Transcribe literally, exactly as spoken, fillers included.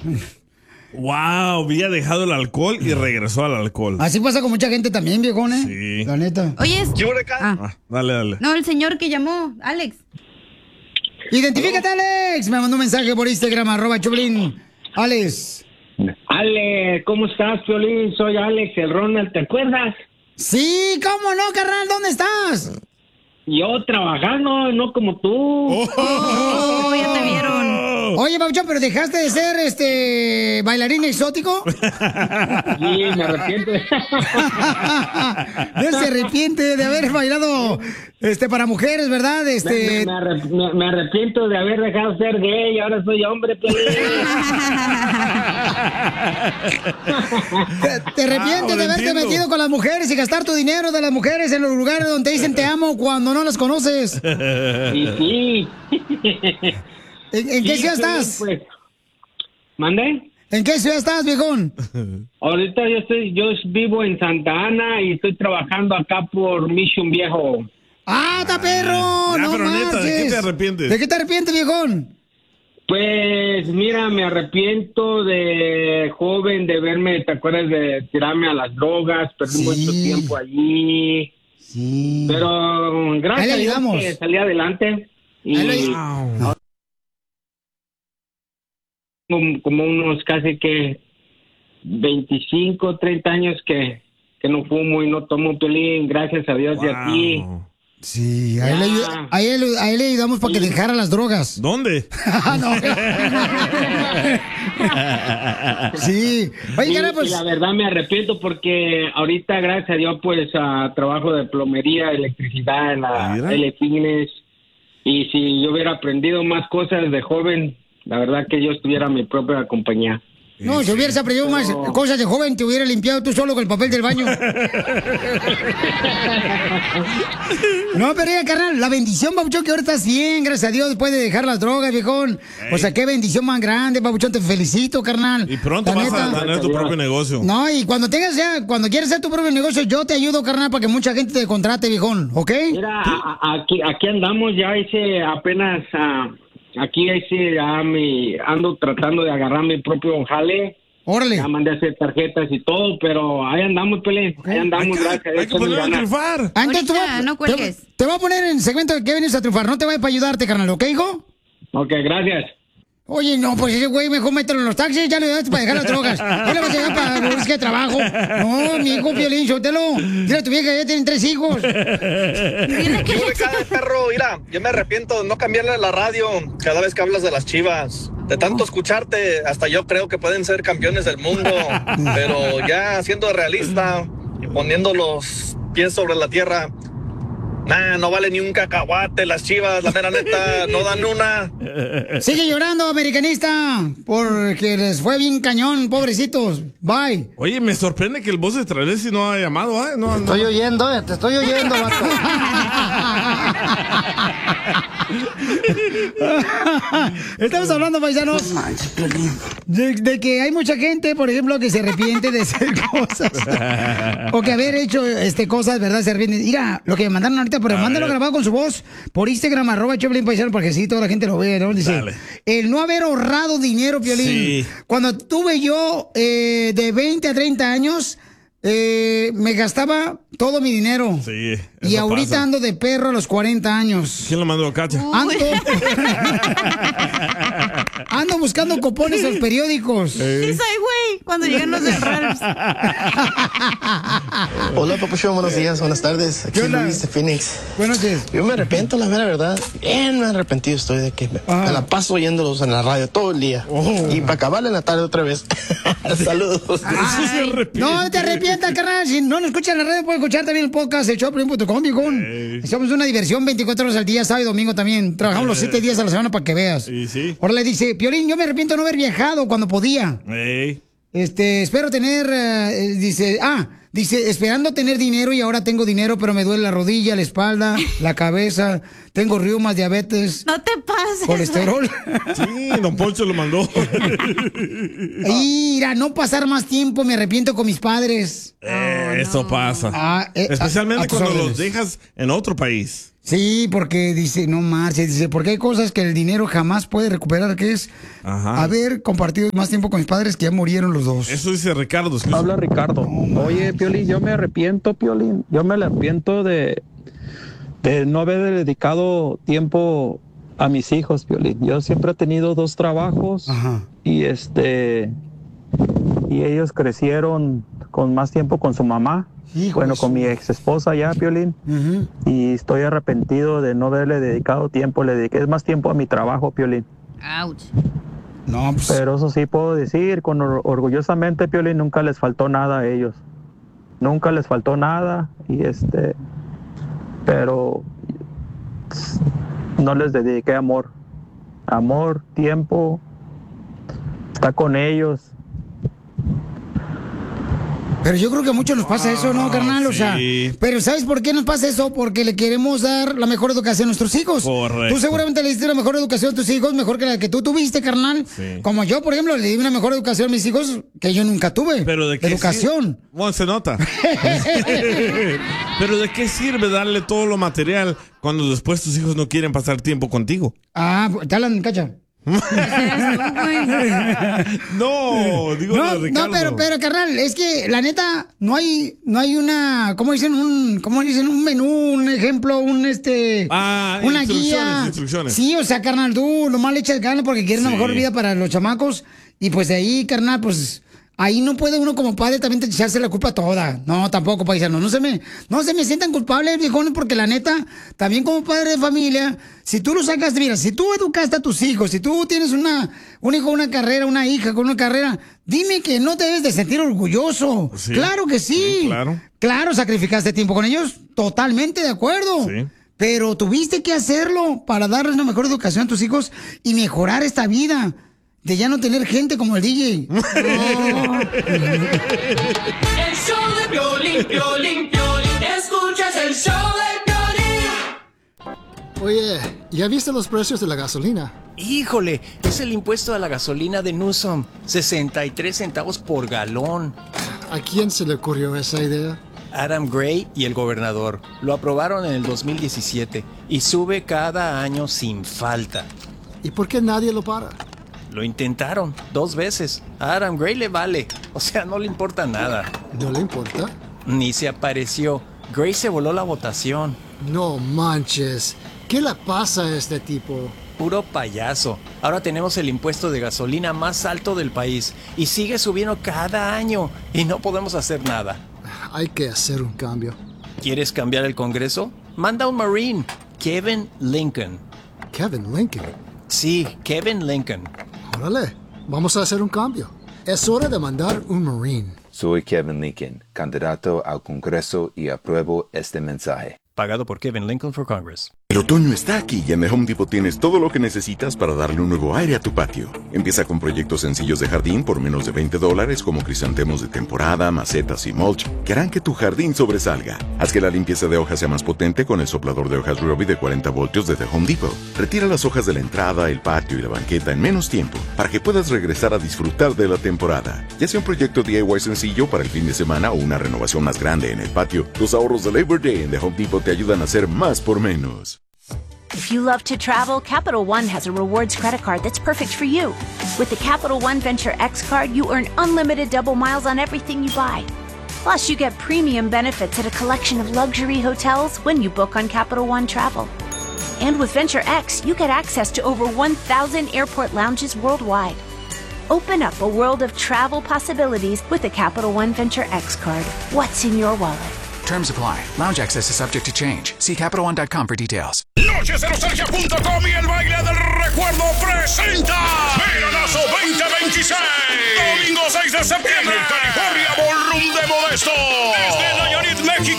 Wow, había dejado el alcohol y regresó al alcohol. Así pasa con mucha gente también, viejón, ¿eh? Sí. La neta. Oye, es... Ah. Ah, dale, dale. No, el señor que llamó, Alex. Identifícate, Alex. Me mandó un mensaje por Instagram, arroba Choplin. Alex. Ale, ¿cómo estás, Piolín? Soy Alex, el Ronald, ¿te acuerdas? Sí, ¿cómo no, carnal? ¿Dónde estás? Yo trabajando, no como tú. Oh, oh, ya te vieron. Oye, Pabuchón, ¿pero dejaste de ser este bailarín exótico? Sí, me arrepiento. Él se arrepiente de haber bailado este para mujeres, ¿verdad? Este... Me, me, arrep me, me arrepiento de haber dejado ser gay, ahora soy hombre, Piolín. ¿Te, te arrepientes ah, de haberte entiendo. metido con las mujeres y gastar tu dinero de las mujeres en los lugares donde te dicen te amo cuando no las conoces? Sí, sí. ¿En, en qué sí, ciudad estás? Pues, ¿mande? ¿En qué ciudad estás, viejón? Ahorita yo estoy, yo vivo en Santa Ana y estoy trabajando acá por Mission Viejo. ¡Ah, está perro! Ah, ¡No pero manches! neta, ¿de qué te arrepientes? ¿De qué te arrepientes, viejón? Pues, mira, me arrepiento de joven de verme, ¿te acuerdas de tirarme a las drogas? Perdí sí. mucho tiempo allí. Sí. Pero gracias a Dios que salí adelante. Y wow. como, como unos casi que veinticinco, treinta años que, que no fumo y no tomo, Piolín, gracias a Dios wow. y a ti. Sí, a él, le, a, él, a él le ayudamos para que dejara las drogas. ¿Dónde? Sí. Oye, y, cara, pues... y la verdad me arrepiento porque ahorita, gracias a Dios, pues uh, trabajo de plomería, electricidad en la L Fines. Y si yo hubiera aprendido más cosas de joven, la verdad que yo estuviera en mi propia compañía. No, si hubieras aprendido Pero... más cosas de joven, te hubiera limpiado tú solo con el papel del baño. No, pero ya, carnal, la bendición, Pabuchón, que ahora estás bien, gracias a Dios, después de dejar las drogas, viejón. Ey. O sea, qué bendición más grande, Pabuchón, te felicito, carnal. Y pronto vas a tener tu propio negocio. No, y cuando tengas ya, cuando quieras hacer tu propio negocio, yo te ayudo, carnal, para que mucha gente te contrate, viejón, ¿ok? Mira, a, aquí, aquí andamos, ya hice apenas... Uh, Aquí sí, ya me ando tratando de agarrar mi propio jale. Órale. Ya mandé a hacer tarjetas y todo, pero ahí andamos, Pelé. Ahí andamos, hay gracias. Que, hay que poner a triunfar. Antes tú va, no cuelgues. Te, te voy a poner en el segmento de que vienes a triunfar. No te vayas para ayudarte, carnal, ¿ok, hijo? Ok, gracias. Oye, no, pues ese güey mejor mételo en los taxis, ya le das para dejar las drogas. No le vas a llevar para buscar de trabajo. No, mi hijo Piolín, suéltelo. Dile a tu vieja que ya tienen tres hijos. Dile que me cae, perro. Mira, yo me arrepiento de no cambiarle la radio cada vez que hablas de las Chivas. De tanto escucharte, hasta yo creo que pueden ser campeones del mundo. Pero ya siendo realista y poniendo los pies sobre la tierra, nah, no vale ni un cacahuate las Chivas, la mera neta, no dan una. Sigue llorando, americanista, porque les fue bien cañón, pobrecitos. Bye. Oye, me sorprende que el voz de Travesti no ha llamado, ¿eh? No, te no. estoy oyendo, eh, te estoy oyendo, vato. Estamos hablando, paisanos, de, de que hay mucha gente, por ejemplo, que se arrepiente de hacer cosas. O que haber hecho este, cosas, ¿verdad? Se arrepiente. Mira, lo que me mandaron ahorita, pero mándalo grabado con su voz por Instagram, arroba Choplin Paisano, porque sí, toda la gente lo ve, ¿no? Dice, dale. El no haber ahorrado dinero, Piolín. Sí. Cuando tuve yo eh, de veinte a treinta años, eh, me gastaba todo mi dinero. Sí. Y ahorita pasa. Ando de perro a los cuarenta años. ¿Quién lo mandó, Katia? Ando, ando buscando cupones en los periódicos. Eh. Sí, soy güey. Cuando llegan los de Ralphs. Hola, Papuchón. Buenos días, buenas tardes. Aquí Luis de Phoenix. Buenos días. Yo me arrepiento, la mera verdad. Bien me arrepentido estoy de que me, ah. me la paso oyéndolos en la radio todo el día. Oh. Y para acabar en la tarde otra vez. Saludos. No te arrepientas, carnal. Si no nos escuchan en la radio, puedes escuchar también el podcast de Choplin punto com. Hey. Somos una diversión veinticuatro horas al día, sábado y domingo también. Trabajamos hey. los siete días a la semana para que veas. Sí, sí. Ahora le dice, Piolín, yo me arrepiento de no haber viajado cuando podía. Hey. Este, espero tener, uh, dice, ah, dice, esperando tener dinero y ahora tengo dinero, pero me duele la rodilla, la espalda, la cabeza, tengo reumas, diabetes. No te pases. Colesterol. Sí, don Poncho lo mandó. Mira, no pasar más tiempo, me arrepiento con mis padres. Eh, oh, eso no. pasa. Ah, eh, Especialmente a, a cuando órdenes. los dejas en otro país. Sí, porque dice, no marches, dice, porque hay cosas que el dinero jamás puede recuperar, que es Ajá. haber compartido más tiempo con mis padres que ya murieron los dos. Eso dice Ricardo. Escucha. Habla Ricardo. Oye, Piolín, yo me arrepiento, Piolín, yo me arrepiento de, de no haber dedicado tiempo a mis hijos, Piolín. Yo siempre he tenido dos trabajos Ajá. y este y ellos crecieron con más tiempo con su mamá. Hijo bueno, con mi ex esposa ya, Piolín, uh-huh. y estoy arrepentido de no haberle dedicado tiempo, le dediqué más tiempo a mi trabajo, Piolín. Ouch. No, pues... Pero eso sí puedo decir, con or- orgullosamente, Piolín, nunca les faltó nada a ellos. Nunca les faltó nada, y este, pero no les dediqué amor. Amor, tiempo, está con ellos. Pero yo creo que a muchos nos pasa eso, ¿no, carnal? O sea, sí. Pero ¿sabes por qué nos pasa eso? Porque le queremos dar la mejor educación a nuestros hijos. Correcto. Tú seguramente le diste la mejor educación a tus hijos, mejor que la que tú tuviste, carnal. Sí. Como yo, por ejemplo, le di una mejor educación a mis hijos que yo nunca tuve. ¿Pero de qué educación? Sirve? Bueno, se nota. ¿Pero de qué sirve darle todo lo material cuando después tus hijos no quieren pasar tiempo contigo? Ah, te hablan, cacha. no, digo no, de no, pero, pero, carnal, es que la neta no hay, no hay una, ¿cómo dicen? Un, ¿cómo dicen? Un menú, un ejemplo, un este, ah, una instrucciones, guía. Instrucciones. Sí, o sea, carnal, tú nomás le echas ganas porque quieres sí. una mejor vida para los chamacos y pues de ahí, carnal, pues. Ahí no puede uno como padre también echarse la culpa toda. No, tampoco, paisano. No se me, no se me sientan culpables, viejones, porque la neta, también como padre de familia, si tú lo sacaste, mira, si tú educaste a tus hijos, si tú tienes una, un hijo, una carrera, una hija con una carrera, dime que no te debes de sentir orgulloso. Sí. Claro que sí. sí. Claro. Claro, sacrificaste tiempo con ellos. Totalmente de acuerdo. Sí. Pero tuviste que hacerlo para darles una mejor educación a tus hijos y mejorar esta vida. De ya no tener gente como el D J. Oh. El show de Piolín, Piolín, Piolín. Escuchas el show de Piolín. Oye, ¿ya viste los precios de la gasolina? Híjole, es el impuesto a la gasolina de Newsom. sesenta y tres centavos por galón. ¿A quién se le ocurrió esa idea? Adam Gray y el gobernador. Lo aprobaron en el dos mil diecisiete y sube cada año sin falta. ¿Y por qué nadie lo para? Lo intentaron dos veces. A Adam Gray le vale. O sea, no le importa nada. ¿No le importa? Ni se apareció. Gray se voló la votación. No manches. ¿Qué le pasa a este tipo? Puro payaso. Ahora tenemos el impuesto de gasolina más alto del país. Y sigue subiendo cada año. Y no podemos hacer nada. Hay que hacer un cambio. ¿Quieres cambiar el Congreso? Manda un Marine. Kevin Lincoln. ¿Kevin Lincoln? Sí, Kevin Lincoln. Órale, vamos a hacer un cambio. Es hora de mandar un Marine. Soy Kevin Lincoln, candidato al Congreso y apruebo este mensaje. Pagado por Kevin Lincoln for Congress. El otoño está aquí y en The Home Depot tienes todo lo que necesitas para darle un nuevo aire a tu patio. Empieza con proyectos sencillos de jardín por menos de veinte dólares como crisantemos de temporada, macetas y mulch que harán que tu jardín sobresalga. Haz que la limpieza de hojas sea más potente con el soplador de hojas Ryobi de cuarenta voltios de The Home Depot. Retira las hojas de la entrada, el patio y la banqueta en menos tiempo para que puedas regresar a disfrutar de la temporada. Ya sea un proyecto D I Y sencillo para el fin de semana o una renovación más grande en el patio, los ahorros de Labor Day en The Home Depot te ayudan a hacer más por menos. If you love to travel, Capital One has a rewards credit card that's perfect for you. With the Capital One Venture X card, you earn unlimited double miles on everything you buy. Plus, you get premium benefits at a collection of luxury hotels when you book on Capital One Travel. And with Venture X, you get access to over one thousand airport lounges worldwide. Open up a world of travel possibilities with the Capital One Venture X card. What's in your wallet? Terms apply. Lounge access is subject to change. See Capital One dot com for details. Noches de Nostalgia punto com y el baile del recuerdo presenta Veranazo veinte veintiséis. Domingo seis de septiembre, California Ballroom de Modesto. Desde Nayarit, México.